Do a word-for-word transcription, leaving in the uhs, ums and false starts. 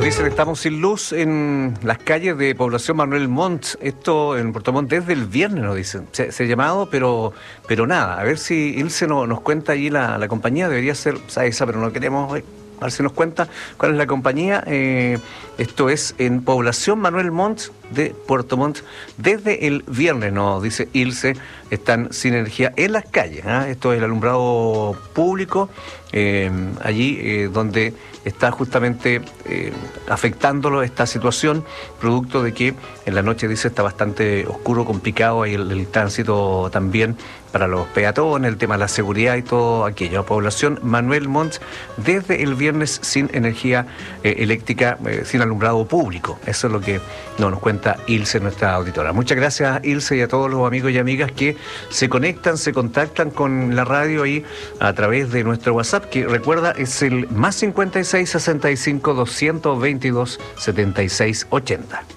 dicen, estamos sin luz en las calles de población Manuel Montt. Esto en Puerto Montt desde el viernes, nos dicen. Se, se ha llamado, pero pero nada. A ver si Ilse no, nos cuenta allí la, la compañía. Debería ser esa, pero no queremos. A ver si nos cuenta cuál es la compañía. Eh, esto es en población Manuel Montt de Puerto Montt. Desde el viernes, nos dice Ilse, están sin energía en las calles. ¿eh? Esto es el alumbrado público, eh, allí eh, donde está justamente eh, afectándolo esta situación, producto de que en la noche, dice, está bastante oscuro, complicado ahí el, el tránsito también para los peatones, el tema de la seguridad y todo aquello. Población Manuel Montt desde el viernes sin energía eh, eléctrica, eh, sin alumbrado público. Eso es lo que no, nos cuenta Ilse, nuestra auditora. Muchas gracias, Ilse, y a todos los amigos y amigas que se conectan, se contactan con la radio ahí a través de nuestro WhatsApp, que recuerda es el más cincuenta y seis, sesenta y cinco, doscientos veintidós, setenta y seis, ochenta.